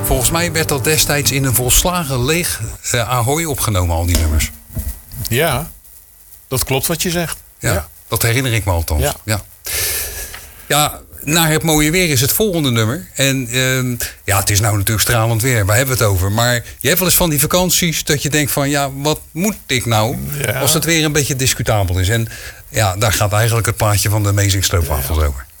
Volgens mij werd dat destijds in een volslagen leeg Ahoy opgenomen, al die nummers. Ja, dat klopt wat je zegt. Ja. Dat herinner ik me althans. Ja, naar het mooie weer is het volgende nummer. En het is nou natuurlijk stralend weer. Waar hebben we het over? Maar je hebt wel eens van die vakanties dat je denkt van... ja, wat moet ik nou als het weer een beetje discutabel is? En ja, daar gaat eigenlijk het plaatje van de Amazing Stroopwafels over.